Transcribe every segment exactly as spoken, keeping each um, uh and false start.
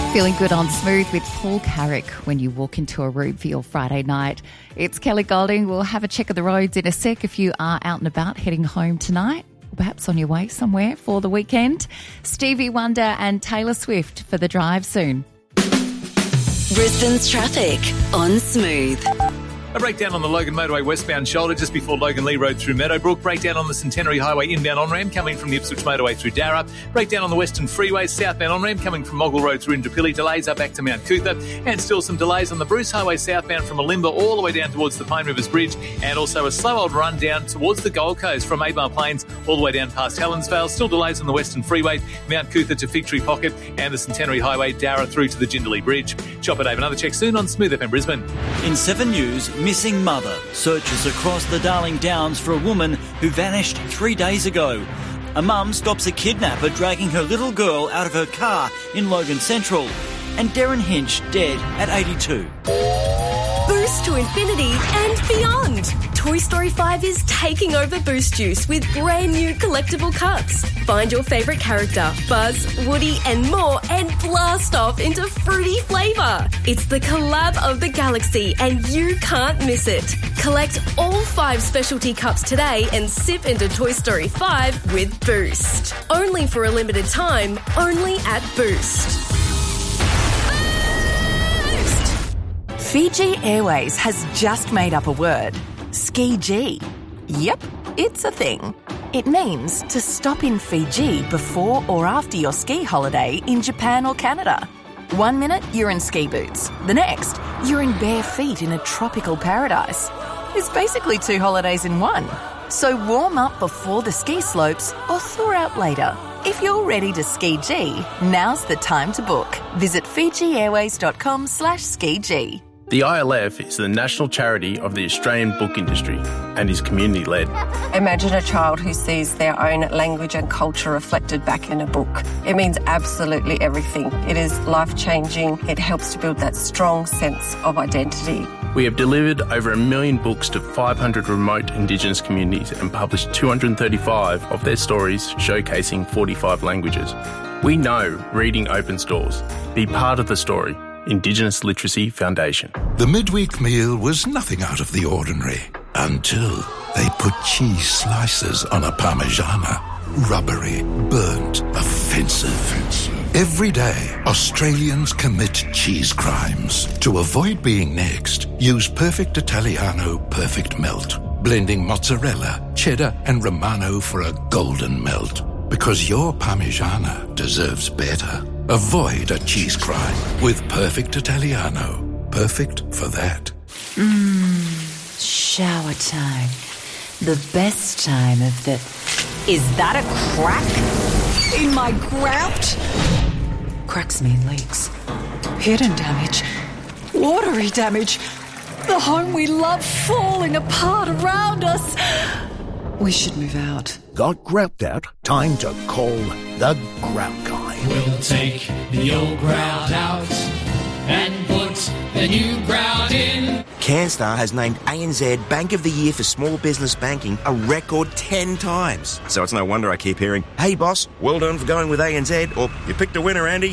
Feeling good on Smooth with Paul Carrick when you walk into a room for your Friday night. It's Kelly Golding. We'll have a check of the roads in a sec if you are out and about heading home tonight, or perhaps on your way somewhere for the weekend. Stevie Wonder and Taylor Swift for the drive soon. Brisbane's traffic on Smooth. A breakdown on the Logan Motorway westbound shoulder just before Logan Lee Road through Meadowbrook. Breakdown on the Centenary Highway inbound on-ramp coming from the Ipswich Motorway through Darra. Breakdown on the Western Freeway southbound on-ramp coming from Moggle Road through Indooroopilly. Delays are back to Mount Cootha. And still some delays on the Bruce Highway southbound from Malimba all the way down towards the Pine Rivers Bridge. And also a slow old run down towards the Gold Coast from Abar Plains all the way down past Helensvale. Still delays on the Western Freeway, Mount Cootha to Fig Tree Pocket and the Centenary Highway Darra through to the Jindalee Bridge. Chopper Dave, another check soon on Smooth F M Brisbane. In seven News, missing mother. Searches across the Darling Downs for a woman who vanished three days ago. A mum stops a kidnapper dragging her little girl out of her car in Logan Central. And Darren Hinch dead at eighty-two. Boost to infinity and beyond. Toy Story five is taking over Boost Juice with brand new collectible cups. Find your favourite character, Buzz, Woody and more, and blast off into fruity flavour. It's the collab of the galaxy and you can't miss it. Collect all five specialty cups today and sip into Toy Story five with Boost. Only for a limited time, only at Boost. Fiji Airways has just made up a word, Ski-G. Yep, it's a thing. It means to stop in Fiji before or after your ski holiday in Japan or Canada. One minute, you're in ski boots. The next, you're in bare feet in a tropical paradise. It's basically two holidays in one. So warm up before the ski slopes or thaw out later. If you're ready to ski-G, now's the time to book. Visit fijiairways.com slash ski-G. The I L F is the national charity of the Australian book industry and is community-led. Imagine a child who sees their own language and culture reflected back in a book. It means absolutely everything. It is life-changing. It helps to build that strong sense of identity. We have delivered over a million books to five hundred remote Indigenous communities and published two hundred thirty-five of their stories showcasing forty-five languages. We know reading opens doors. Be part of the story. Indigenous Literacy Foundation. The midweek meal was nothing out of the ordinary until they put cheese slices on a Parmigiana. Rubbery, burnt, offensive. Every day, Australians commit cheese crimes. To avoid being next, use Perfect Italiano Perfect Melt, blending mozzarella, cheddar and Romano for a golden melt. Because your Parmigiana deserves better. Avoid a cheese crime with Perfect Italiano. Perfect for that. Mmm, shower time. The best time of the... Is that a crack in my grout? Cracks mean leaks. Hidden damage. Watery damage. The home we love falling apart around us. We should move out. Got grout out? Time to call the Grout Guy. We'll take the old grout out and put the new grout in. CanStar has named A N Z Bank of the Year for Small Business Banking a record ten times. So it's no wonder I keep hearing, hey boss, well done for going with A N Z, or you picked a winner, Andy.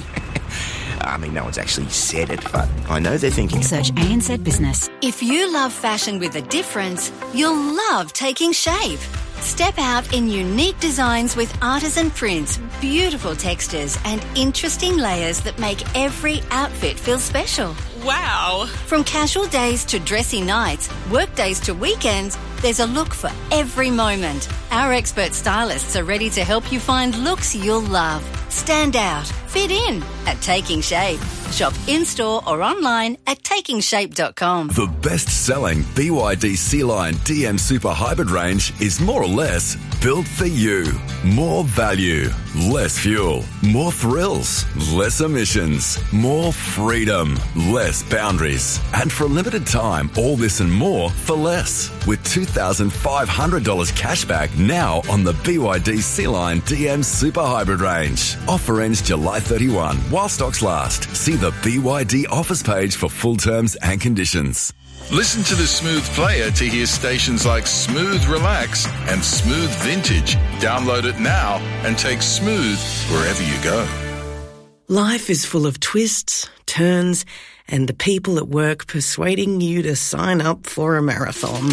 I mean, no one's actually said it, but I know they're thinking. Search A N Z Business. If you love fashion with a difference, you'll love Taking Shape. Step out in unique designs with artisan prints, beautiful textures and interesting layers that make every outfit feel special. Wow! From casual days to dressy nights, work days to weekends, there's a look for every moment. Our expert stylists are ready to help you find looks you'll love. Stand out, fit in at Taking Shape. Shop in-store or online at taking shape dot com. The best-selling B Y D Sea-Line D M Super Hybrid range is more or less built for you. More value, less fuel, more thrills, less emissions, more freedom, less boundaries. And for a limited time, all this and more for less. With two thousand five hundred dollars cashback now on the B Y D Sea-Line D M Super Hybrid range. Offer ends July thirty-first while stocks last. See the B Y D offers page for full terms and conditions. Listen to the Smooth Player to hear stations like Smooth Relax and Smooth Vintage. Download it now and take Smooth wherever you go. Life is full of twists, turns, and the people at work persuading you to sign up for a marathon.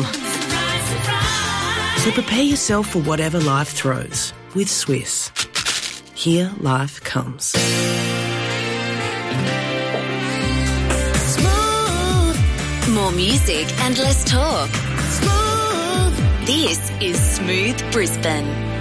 So prepare yourself for whatever life throws with Swiss. Here life comes. Smooth. More music and less talk. Smooth. This is Smooth Brisbane.